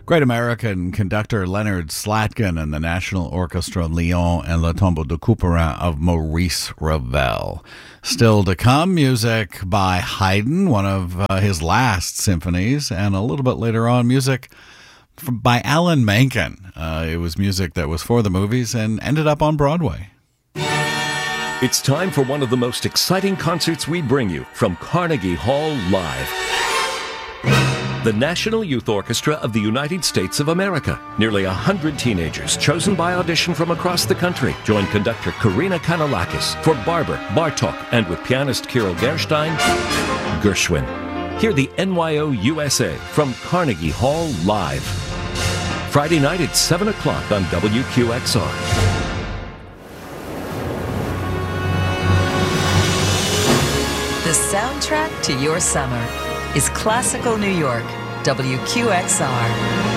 Great American conductor Leonard Slatkin and the National Orchestra Lyon and Le Tombeau de Couperin of Maurice Ravel. Still to come, music by Haydn, one of his last symphonies, and a little bit later on, music by Alan Menken. It was music that was for the movies and ended up on Broadway. It's time for one of the most exciting concerts we bring you from Carnegie Hall Live. The National Youth Orchestra of the United States of America. Nearly 100 teenagers chosen by audition from across the country join conductor Karina Kanellakis for Barber, Bartok, and with pianist Kirill Gerstein, Gershwin. Hear the NYO USA from Carnegie Hall Live. Friday night at 7 o'clock on WQXR. The soundtrack to your summer is Classical New York, WQXR.